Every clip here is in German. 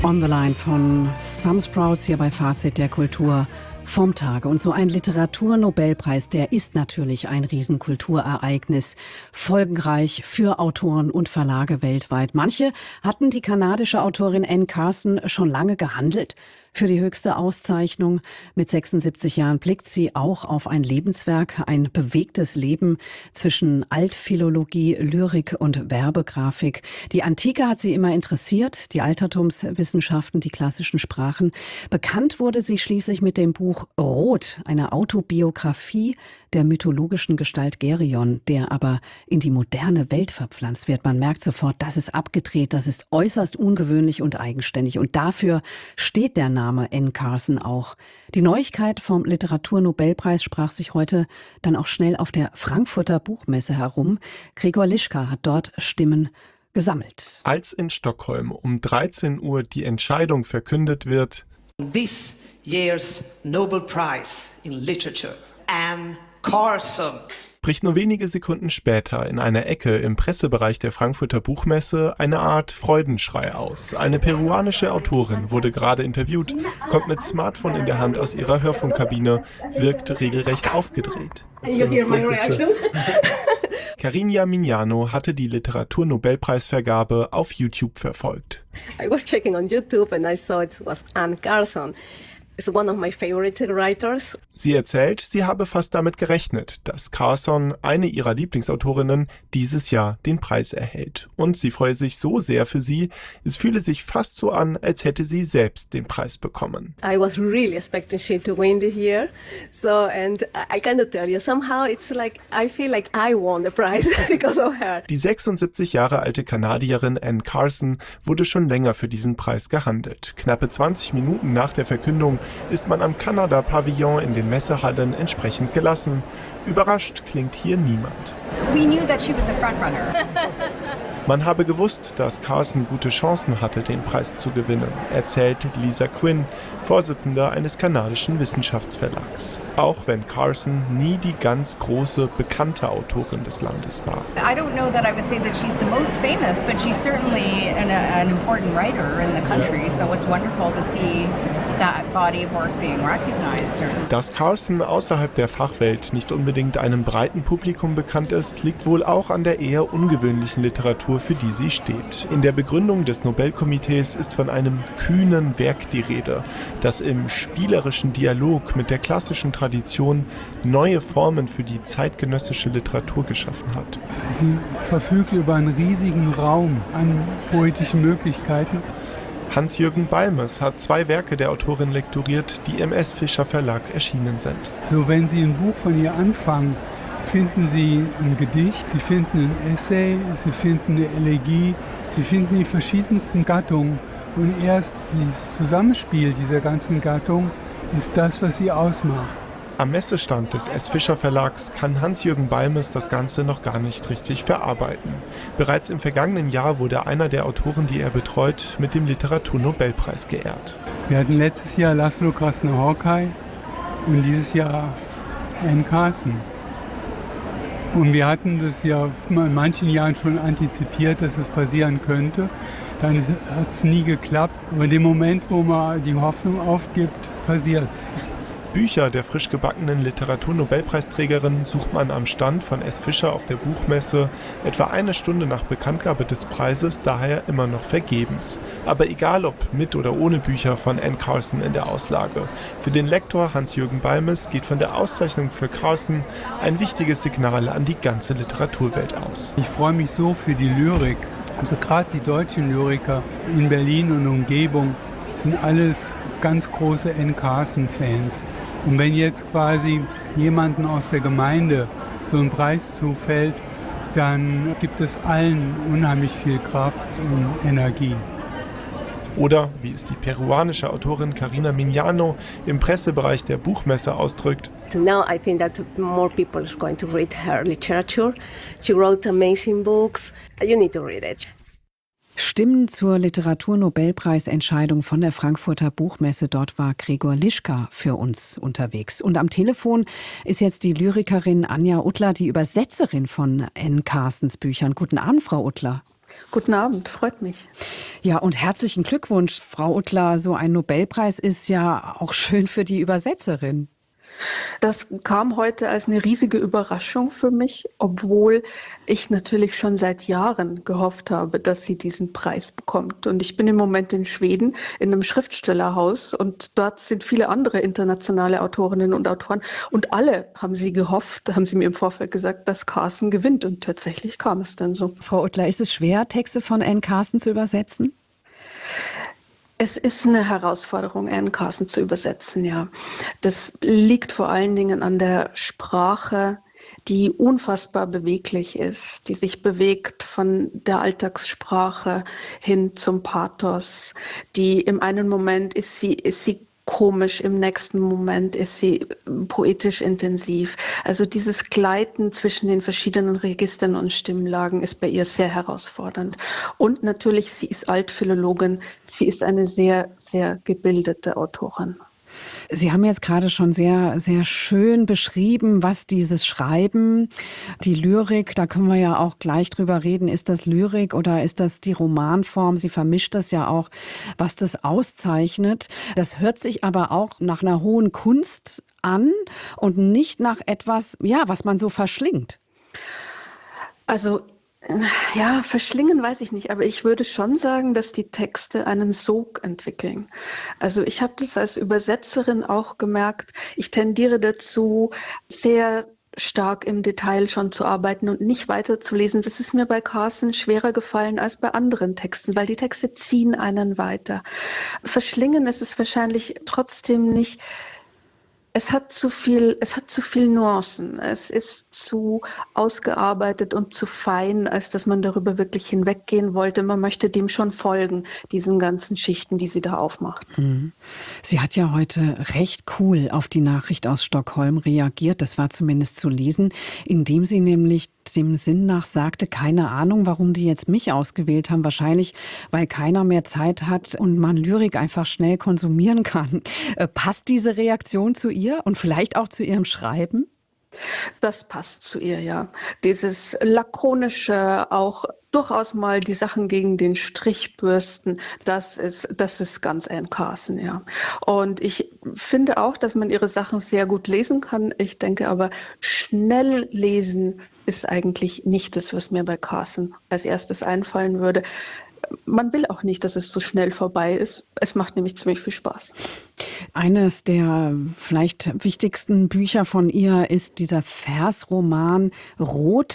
On the Line von Some Sprouts hier bei Fazit der Kultur vom Tage. Und so ein Literaturnobelpreis, der ist natürlich ein Riesenkulturereignis, folgenreich für Autoren und Verlage weltweit. Manche hatten die kanadische Autorin Anne Carson schon lange gehandelt für die höchste Auszeichnung. Mit 76 Jahren blickt sie auch auf ein Lebenswerk, ein bewegtes Leben zwischen Altphilologie, Lyrik und Werbegrafik. Die Antike hat sie immer interessiert, die Altertumswissenschaften, die klassischen Sprachen. Bekannt wurde sie schließlich mit dem Buch Rot, einer Autobiografie der mythologischen Gestalt Geryon, der aber in die moderne Welt verpflanzt wird. Man merkt sofort, das ist abgedreht, das ist äußerst ungewöhnlich und eigenständig. Und dafür steht der Name Anne Carson auch. Die Neuigkeit vom Literaturnobelpreis sprach sich heute dann auch schnell auf der Frankfurter Buchmesse herum. Gregor Lischka hat dort Stimmen gesammelt. Als in Stockholm um 13 Uhr die Entscheidung verkündet wird, This year's Nobel Prize in Literature, Anne Carson. bricht nur wenige Sekunden später in einer Ecke im Pressebereich der Frankfurter Buchmesse eine Art Freudenschrei aus. Eine peruanische Autorin wurde gerade interviewt, kommt mit Smartphone in der Hand aus ihrer Hörfunkkabine, wirkt regelrecht aufgedreht. Carina Mignano hatte die Literaturnobelpreisvergabe auf YouTube verfolgt. I was checking on YouTube and I saw it was Anne Carson. It's one of my favorite writers. Sie erzählt, sie habe fast damit gerechnet, dass Carson, eine ihrer Lieblingsautorinnen, dieses Jahr den Preis erhält. Und sie freue sich so sehr für sie, es fühle sich fast so an, als hätte sie selbst den Preis bekommen. I was really expecting she to win this year. So, and I cannot tell you, somehow it's like, I feel like I won the prize because of her. Die 76 Jahre alte Kanadierin Anne Carson wurde schon länger für diesen Preis gehandelt. Knappe 20 Minuten nach der Verkündung ist man am Kanada-Pavillon in den Messehallen entsprechend gelassen. Überrascht klingt hier niemand. We knew that she was a frontrunner. Man habe gewusst, dass Carson gute Chancen hatte, den Preis zu gewinnen, erzählt Lisa Quinn, Vorsitzende eines kanadischen Wissenschaftsverlags. Auch wenn Carson nie die ganz große, bekannte Autorin des Landes war. I don't know that I would say that she's the most famous, but she's certainly an important writer in the country. So it's wonderful to see that body of work being recognized. Dass Carson außerhalb der Fachwelt nicht unbedingt einem breiten Publikum bekannt ist, liegt wohl auch an der eher ungewöhnlichen Literatur, für die sie steht. In der Begründung des Nobelkomitees ist von einem kühnen Werk die Rede, das im spielerischen Dialog mit der klassischen Tradition neue Formen für die zeitgenössische Literatur geschaffen hat. Sie verfügt über einen riesigen Raum an poetischen Möglichkeiten. Hans-Jürgen Balmes hat 2 Werke der Autorin lektoriert, die im S. Fischer Verlag erschienen sind. So, wenn Sie ein Buch von ihr anfangen, finden Sie ein Gedicht, Sie finden ein Essay, Sie finden eine Elegie, Sie finden die verschiedensten Gattungen. Und erst dieses Zusammenspiel dieser ganzen Gattungen ist das, was sie ausmacht. Am Messestand des S. Fischer Verlags kann Hans-Jürgen Balmes das Ganze noch gar nicht richtig verarbeiten. Bereits im vergangenen Jahr wurde einer der Autoren, die er betreut, mit dem Literaturnobelpreis geehrt. Wir hatten letztes Jahr Laszlo Krasznahorkai und dieses Jahr Anne Carson. Und wir hatten das ja in manchen Jahren schon antizipiert, dass es passieren könnte. Dann hat es nie geklappt. Aber in dem Moment, wo man die Hoffnung aufgibt, passiert es. Bücher der frisch gebackenen Literaturnobelpreisträgerin sucht man am Stand von S. Fischer auf der Buchmesse etwa eine Stunde nach Bekanntgabe des Preises, daher immer noch vergebens. Aber egal ob mit oder ohne Bücher von Anne Carson in der Auslage, für den Lektor Hans-Jürgen Balmes geht von der Auszeichnung für Carson ein wichtiges Signal an die ganze Literaturwelt aus. Ich freue mich so für die Lyrik. Also gerade die deutschen Lyriker in Berlin und Umgebung sind alles ganz große Anne Carson-Fans. Und wenn jetzt quasi jemanden aus der Gemeinde so ein Preis zufällt, dann gibt es allen unheimlich viel Kraft und Energie. Oder, wie es die peruanische Autorin Carina Mignano im Pressebereich der Buchmesse ausdrückt, Now I think that more people are going to read her literature. She wrote amazing books. You need to read it. Stimmen zur Literaturnobelpreisentscheidung von der Frankfurter Buchmesse. Dort war Gregor Lischka für uns unterwegs. Und am Telefon ist jetzt die Lyrikerin Anja Uttler, die Übersetzerin von Anne Carsons Büchern. Guten Abend, Frau Uttler. Guten Abend, freut mich. Ja, und herzlichen Glückwunsch, Frau Uttler. So ein Nobelpreis ist ja auch schön für die Übersetzerin. Das kam heute als eine riesige Überraschung für mich, obwohl ich natürlich schon seit Jahren gehofft habe, dass sie diesen Preis bekommt. Und ich bin im Moment in Schweden in einem Schriftstellerhaus und dort sind viele andere internationale Autorinnen und Autoren und alle haben sie gehofft, haben sie mir im Vorfeld gesagt, dass Carson gewinnt und tatsächlich kam es dann so. Frau Uttler, ist es schwer, Texte von Anne Carson zu übersetzen? Es ist eine Herausforderung, Anne Carson zu übersetzen, ja. Das liegt vor allen Dingen an der Sprache, die unfassbar beweglich ist, die sich bewegt von der Alltagssprache hin zum Pathos. Die im einen Moment ist sie komisch, im nächsten Moment ist sie poetisch intensiv. Also dieses Gleiten zwischen den verschiedenen Registern und Stimmlagen ist bei ihr sehr herausfordernd. Und natürlich, sie ist Altphilologin, sie ist eine sehr, sehr gebildete Autorin. Sie haben jetzt gerade schon sehr, sehr schön beschrieben, was dieses Schreiben, die Lyrik, da können wir ja auch gleich drüber reden, ist das Lyrik oder ist das die Romanform? Sie vermischt das ja auch, was das auszeichnet. Das hört sich aber auch nach einer hohen Kunst an und nicht nach etwas, ja, was man so verschlingt. Also ja, verschlingen weiß ich nicht, aber ich würde schon sagen, dass die Texte einen Sog entwickeln. Also ich habe das als Übersetzerin auch gemerkt. Ich tendiere dazu, sehr stark im Detail schon zu arbeiten und nicht weiterzulesen. Das ist mir bei Carson schwerer gefallen als bei anderen Texten, weil die Texte ziehen einen weiter. Verschlingen ist es wahrscheinlich trotzdem nicht. Es hat zu viel Nuancen. Es ist zu ausgearbeitet und zu fein, als dass man darüber wirklich hinweggehen wollte. Man möchte dem schon folgen, diesen ganzen Schichten, die sie da aufmacht. Mhm. Sie hat ja heute recht cool auf die Nachricht aus Stockholm reagiert. Das war zumindest zu lesen, indem sie nämlich dem Sinn nach sagte, keine Ahnung, warum die jetzt mich ausgewählt haben. Wahrscheinlich, weil keiner mehr Zeit hat und man Lyrik einfach schnell konsumieren kann. Passt diese Reaktion zu ihr und vielleicht auch zu ihrem Schreiben? Das passt zu ihr, ja. Dieses lakonische, auch durchaus mal die Sachen gegen den Strich bürsten, das ist ganz Anne Carson, ja. Und ich finde auch, dass man ihre Sachen sehr gut lesen kann. Ich denke aber, schnell lesen ist eigentlich nicht das, was mir bei Carson als erstes einfallen würde. Man will auch nicht, dass es so schnell vorbei ist. Es macht nämlich ziemlich viel Spaß. Eines der vielleicht wichtigsten Bücher von ihr ist dieser Versroman Rot,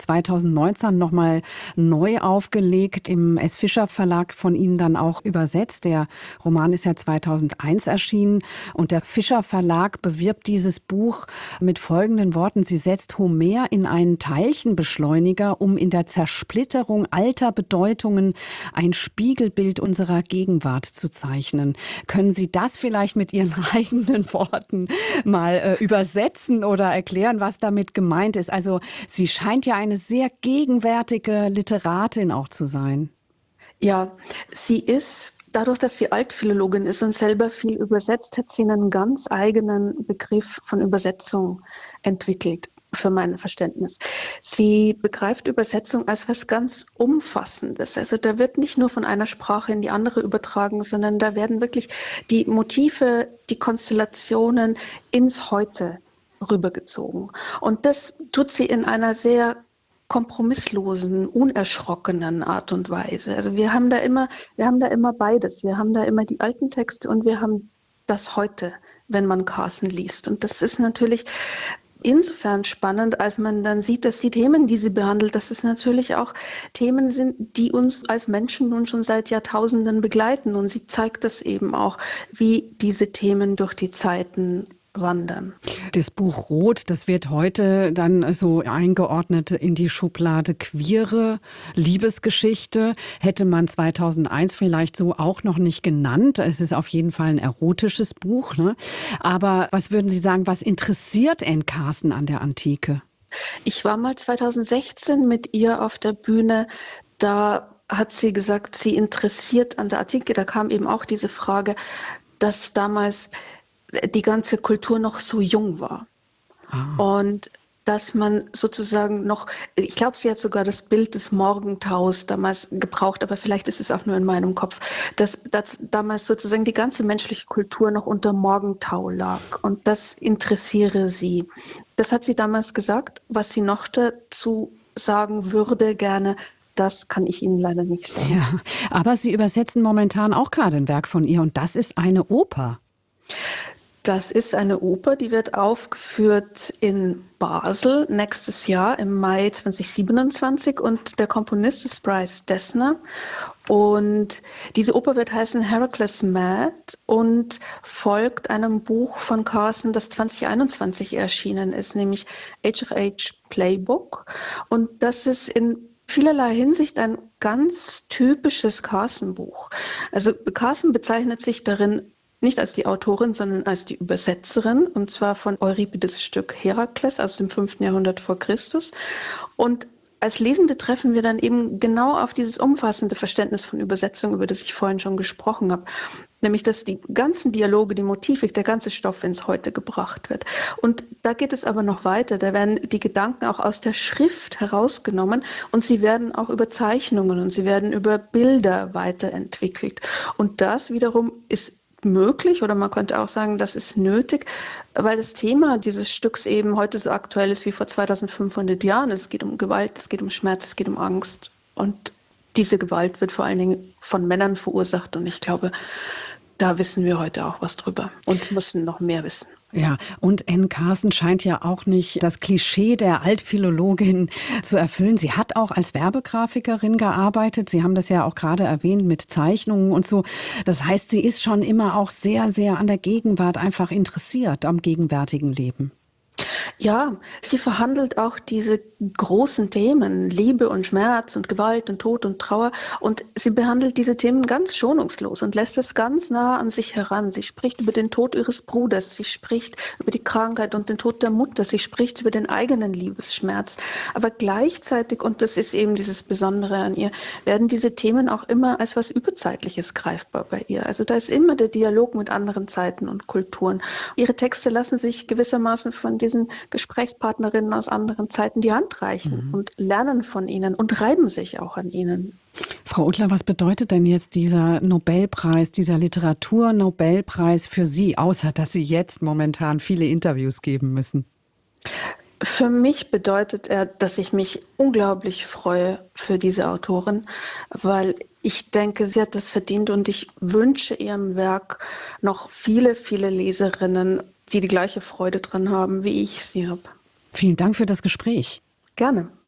2019 nochmal neu aufgelegt, im S. Fischer Verlag von Ihnen dann auch übersetzt. Der Roman ist ja 2001 erschienen und der Fischer Verlag bewirbt dieses Buch mit folgenden Worten: Sie setzt Homer in einen Teilchenbeschleuniger, um in der Zersplitterung alter Bedeutungen ein Spiegelbild unserer Gegenwart zu zeichnen. Können Sie das vielleicht mit Ihren eigenen Worten mal übersetzen oder erklären, was damit gemeint ist? Also sie scheint ja eine sehr gegenwärtige Literatin auch zu sein. Ja, sie ist, dadurch, dass sie Altphilologin ist und selber viel übersetzt, hat sie einen ganz eigenen Begriff von Übersetzung entwickelt, für mein Verständnis. Sie begreift Übersetzung als was ganz Umfassendes. Also da wird nicht nur von einer Sprache in die andere übertragen, sondern da werden wirklich die Motive, die Konstellationen ins Heute rübergezogen. Und das tut sie in einer sehr kompromisslosen, unerschrockenen Art und Weise. Also wir haben da immer beides. Wir haben da immer die alten Texte und wir haben das Heute, wenn man Carson liest. Und das ist natürlich insofern spannend, als man dann sieht, dass die Themen, die sie behandelt, dass es natürlich auch Themen sind, die uns als Menschen nun schon seit Jahrtausenden begleiten. Und sie zeigt das eben auch, wie diese Themen durch die Zeiten wandern. Das Buch Rot, das wird heute dann so eingeordnet in die Schublade queere Liebesgeschichte. Hätte man 2001 vielleicht so auch noch nicht genannt. Es ist auf jeden Fall ein erotisches Buch, ne? Aber was würden Sie sagen, was interessiert Anne Carson an der Antike? Ich war mal 2016 mit ihr auf der Bühne. Da hat sie gesagt, sie interessiert an der Antike. Da kam eben auch diese Frage, dass damals die ganze Kultur noch so jung war. Und dass man sozusagen noch, ich glaube, sie hat sogar das Bild des Morgentaus damals gebraucht, aber vielleicht ist es auch nur in meinem Kopf, dass damals sozusagen die ganze menschliche Kultur noch unter Morgentau lag und das interessiere sie. Das hat sie damals gesagt. Was sie noch dazu sagen würde gerne, das kann ich Ihnen leider nicht sagen. Ja, aber Sie übersetzen momentan auch gerade ein Werk von ihr und das ist eine Oper. Das ist eine Oper, die wird aufgeführt in Basel nächstes Jahr im Mai 2027 und der Komponist ist Bryce Dessner und diese Oper wird heißen Heracles Mad und folgt einem Buch von Carson, das 2021 erschienen ist, nämlich Age of Age Playbook und das ist in vielerlei Hinsicht ein ganz typisches Carson-Buch. Also Carson bezeichnet sich darin nicht als die Autorin, sondern als die Übersetzerin, und zwar von Euripides' Stück Herakles aus dem 5. Jahrhundert vor Christus. Und als Lesende treffen wir dann eben genau auf dieses umfassende Verständnis von Übersetzung, über das ich vorhin schon gesprochen habe. Nämlich, dass die ganzen Dialoge, die Motivik, der ganze Stoff ins Heute gebracht wird. Und da geht es aber noch weiter. Da werden die Gedanken auch aus der Schrift herausgenommen und sie werden auch über Zeichnungen und sie werden über Bilder weiterentwickelt. Und das wiederum ist möglich oder man könnte auch sagen, das ist nötig, weil das Thema dieses Stücks eben heute so aktuell ist wie vor 2500 Jahren. Es geht um Gewalt, es geht um Schmerz, es geht um Angst und diese Gewalt wird vor allen Dingen von Männern verursacht und ich glaube, da wissen wir heute auch was drüber und müssen noch mehr wissen. Ja, und Anne Carson scheint ja auch nicht das Klischee der Altphilologin zu erfüllen. Sie hat auch als Werbegrafikerin gearbeitet. Sie haben das ja auch gerade erwähnt mit Zeichnungen und so. Das heißt, sie ist schon immer auch sehr, sehr an der Gegenwart einfach interessiert, am gegenwärtigen Leben. Ja, sie verhandelt auch diese großen Themen, Liebe und Schmerz und Gewalt und Tod und Trauer. Und sie behandelt diese Themen ganz schonungslos und lässt es ganz nah an sich heran. Sie spricht über den Tod ihres Bruders, sie spricht über die Krankheit und den Tod der Mutter, sie spricht über den eigenen Liebesschmerz. Aber gleichzeitig, und das ist eben dieses Besondere an ihr, werden diese Themen auch immer als was Überzeitliches greifbar bei ihr. Also da ist immer der Dialog mit anderen Zeiten und Kulturen. Ihre Texte lassen sich gewissermaßen von diesen Gesprächspartnerinnen aus anderen Zeiten die Hand reichen und lernen von ihnen und reiben sich auch an ihnen. Frau Uttler, was bedeutet denn jetzt dieser Nobelpreis, dieser Literaturnobelpreis für Sie, außer dass Sie jetzt momentan viele Interviews geben müssen? Für mich bedeutet er, dass ich mich unglaublich freue für diese Autorin, weil ich denke, sie hat das verdient und ich wünsche ihrem Werk noch viele, viele Leserinnen, die die gleiche Freude dran haben, wie ich sie habe. Vielen Dank für das Gespräch. Gerne.